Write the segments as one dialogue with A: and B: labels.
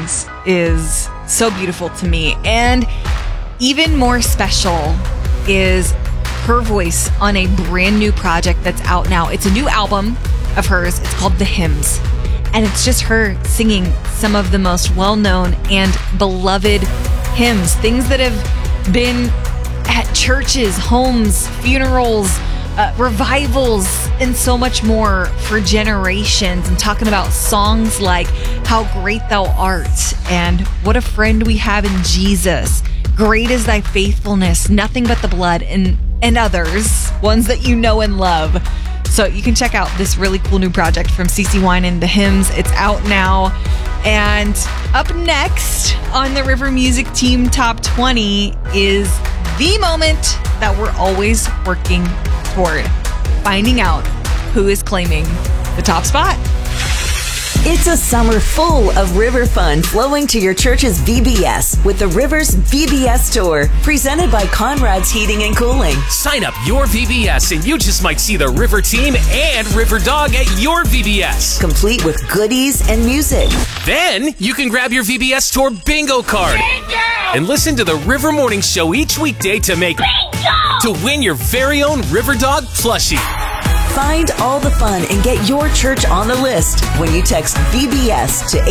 A: Hymns is so beautiful to me. And even more special is her voice on a brand new project that's out now. It's a new album of hers. It's called The Hymns. And it's just her singing some of the most well-known and beloved hymns, things that have been at churches, homes, funerals, revivals, and so much more for generations, and talking about songs like How Great Thou Art and What a Friend We Have in Jesus, Great is Thy Faithfulness, Nothing But the Blood, and others, ones that you know and love. So you can check out this really cool new project from CeCe Winans, The Hymns. It's out now. And up next on the River Music Team Top 20 is the moment that we're always working toward, finding out who is claiming the top spot.
B: It's a summer full of river fun flowing to your church's VBS with the Rivers VBS Tour, presented by Conrad's Heating and Cooling.
C: Sign up your VBS and you just might see the River Team and River Dog at your VBS.
B: Complete with goodies and music.
C: Then you can grab your VBS Tour bingo card. Bingo! And listen to the River Morning Show each weekday to make bingo! To win your very own River Dog plushie.
B: Find all the fun and get your church on the list when you text VBS to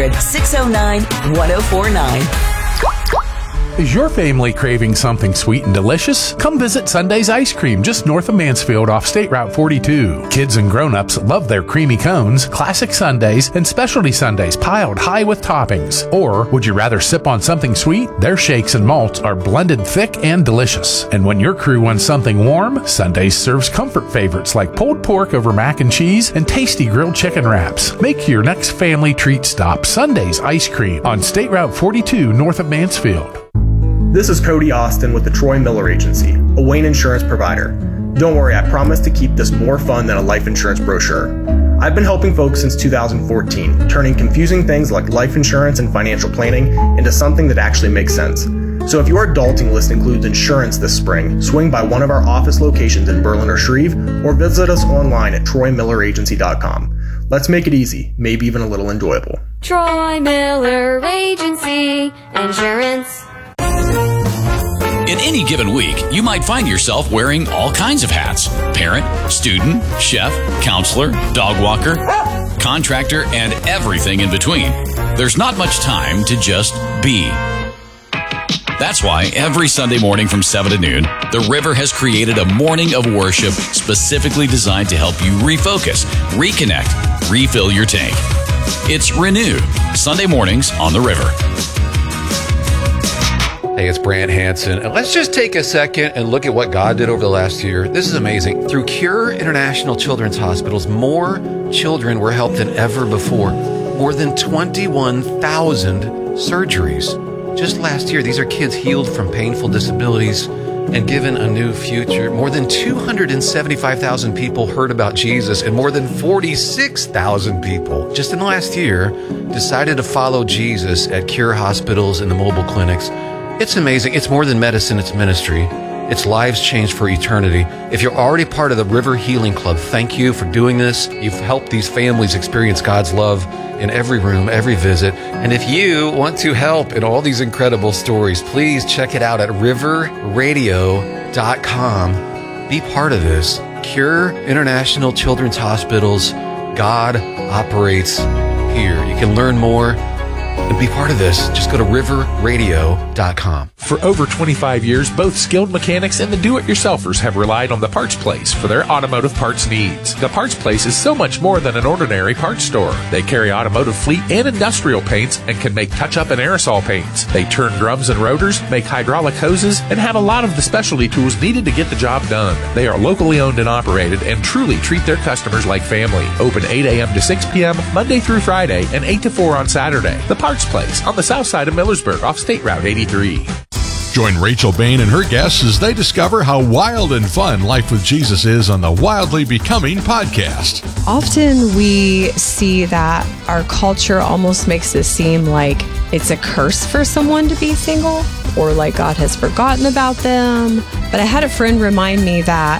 B: 800-609-1049.
D: Is your family craving something sweet and delicious? Come visit Sunday's Ice Cream just north of Mansfield off State Route 42. Kids and grown-ups love their creamy cones, classic sundaes, and specialty sundaes piled high with toppings. Or would you rather sip on something sweet? Their shakes and malts are blended thick and delicious. And when your crew wants something warm, Sundays serves comfort favorites like pulled pork over mac and cheese and tasty grilled chicken wraps. Make your next family treat stop Sunday's Ice Cream on State Route 42 north of Mansfield.
E: This is Cody Austin with the Troy Miller Agency, a Wayne insurance provider. Don't worry, I promise to keep this more fun than a life insurance brochure. I've been helping folks since 2014, turning confusing things like life insurance and financial planning into something that actually makes sense. So if your adulting list includes insurance this spring, swing by one of our office locations in Berlin or Shreve, or visit us online at TroyMillerAgency.com. Let's make it easy, maybe even a little enjoyable.
F: Troy Miller Agency Insurance.
G: In any given week, you might find yourself wearing all kinds of hats. Parent, student, chef, counselor, dog walker, contractor, and everything in between. There's not much time to just be. That's why every Sunday morning from 7 to noon, The River has created a morning of worship specifically designed to help you refocus, reconnect, refill your tank. It's Renew, Sunday mornings on The River.
H: Hey, it's Brant Hansen, and let's just take a second and look at what God did over the last year. This is amazing. Through Cure International Children's Hospitals, more children were helped than ever before. More than 21,000 surgeries. Just last year, these are kids healed from painful disabilities and given a new future. More than 275,000 people heard about Jesus, and more than 46,000 people just in the last year decided to follow Jesus at Cure hospitals and the mobile clinics. It's amazing. It's more than medicine, it's ministry. It's lives changed for eternity. If you're already part of the River Healing Club, thank you for doing this. You've helped these families experience God's love in every room, every visit. And if you want to help in all these incredible stories, please check it out at riverradio.com. Be part of this. Cure International Children's Hospitals. God operates here. You can learn more and be part of this. Just go to riverradio.com.
D: For over 25 years, both skilled mechanics and the do-it-yourselfers have relied on The Parts Place for their automotive parts needs. The Parts Place is so much more than an ordinary parts store. They carry automotive fleet and industrial paints and can make touch-up and aerosol paints. They turn drums and rotors, make hydraulic hoses, and have a lot of the specialty tools needed to get the job done. They are locally owned and operated and truly treat their customers like family. Open 8 a.m. to 6 p.m. Monday through Friday and 8 to 4 on Saturday. The Parts Place on the south side of Millersburg off State Route 83.
I: Join Rachel Bain and her guests as they discover how wild and fun life with Jesus is on the Wildly Becoming podcast.
J: Often we see that our culture almost makes it seem like it's a curse for someone to be single or like God has forgotten about them. But I had a friend remind me that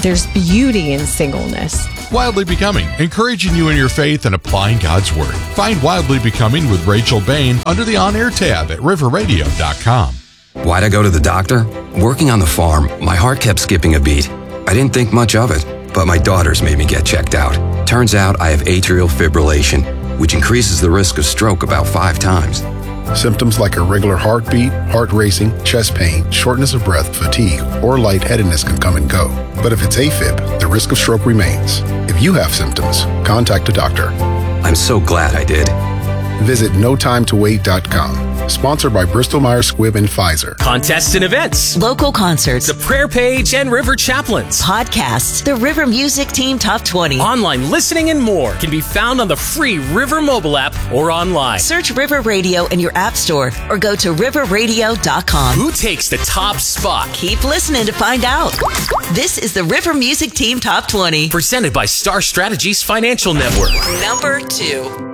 J: there's beauty in singleness.
I: Wildly Becoming, encouraging you in your faith and applying God's Word. Find Wildly Becoming with Rachel Bain under the On Air tab at riverradio.com.
K: Why'd I go to the doctor? Working on the farm, my heart kept skipping a beat. I didn't think much of it, but my daughters made me get checked out. Turns out I have atrial fibrillation, which increases the risk of stroke about 5 times.
L: Symptoms like irregular heartbeat, heart racing, chest pain, shortness of breath, fatigue, or lightheadedness can come and go. But if it's AFib, the risk of stroke remains. If you have symptoms, contact a doctor.
K: I'm so glad I did.
L: Visit notimetowait.com. Sponsored by Bristol-Myers Squibb and Pfizer.
C: Contests and events.
B: Local concerts.
C: The prayer page and River Chaplains.
B: Podcasts. The River Music Team Top 20.
C: Online listening and more can be found on the free River mobile app or online.
B: Search River Radio in your app store or go to riverradio.com.
C: Who takes the top spot?
B: Keep listening to find out. This is the River Music Team Top 20.
C: Presented by Star Strategies Financial Network.
B: Number 2.